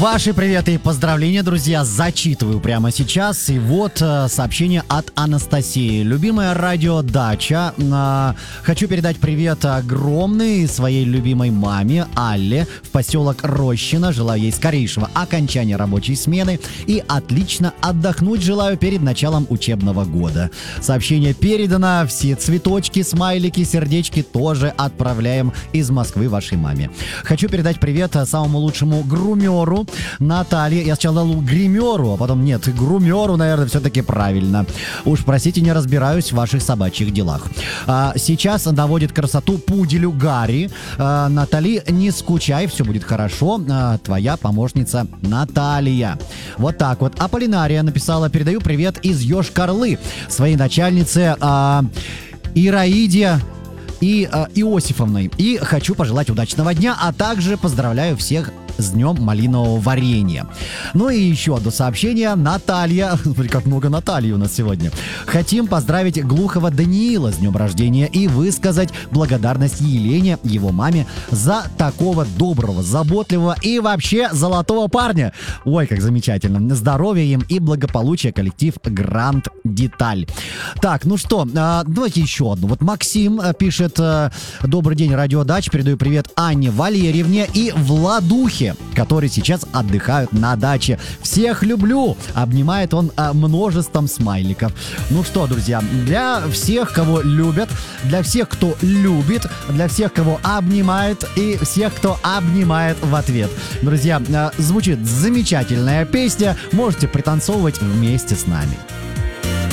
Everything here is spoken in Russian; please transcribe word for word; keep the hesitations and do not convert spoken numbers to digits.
Ваши приветы и поздравления, друзья, зачитываю прямо сейчас. И вот э, сообщение от Анастасии. Любимая радиодача. Э, хочу передать привет огромный своей любимой маме Алле в поселок Рощино. Желаю ей скорейшего окончания рабочей смены и отлично отдохнуть желаю перед началом учебного года. Сообщение передано. Все цветочки, смайлики, сердечки тоже отправляем из Москвы вашей маме. Хочу передать привет самому лучшему грумеру Наталье. Я сначала дал гримеру, а потом нет, грумеру, наверное, все-таки правильно. Уж простите, не разбираюсь в ваших собачьих делах. А, сейчас доводит красоту пуделю Гарри. А, Натали, не скучай, все будет хорошо. А, твоя помощница Наталья. Вот так вот. Аполлинария написала: передаю привет из Йошкар-Олы своей начальнице а, Ираиде и э, Иосифовной. И хочу пожелать удачного дня, а также поздравляю всех с днем малинового варенья. Ну и еще одно сообщение. Наталья. Смотри, как много Натальи у нас сегодня. Хотим поздравить Глухова Даниила с днем рождения и высказать благодарность Елене, его маме, за такого доброго, заботливого и вообще золотого парня. Ой, как замечательно. Здоровья им и благополучия, коллектив Гранд Деталь. Так, ну что, э, давайте еще одну. Вот Максим пишет: добрый день, радиодач. Передаю привет Анне Валерьевне и Владухе, которые сейчас отдыхают на даче. Всех люблю! Обнимает он а, множеством смайликов. Ну что, друзья, для всех, кого любят, для всех, кто любит, для всех, кого обнимает и всех, кто обнимает в ответ. Друзья, а, звучит замечательная песня. Можете пританцовывать вместе с нами.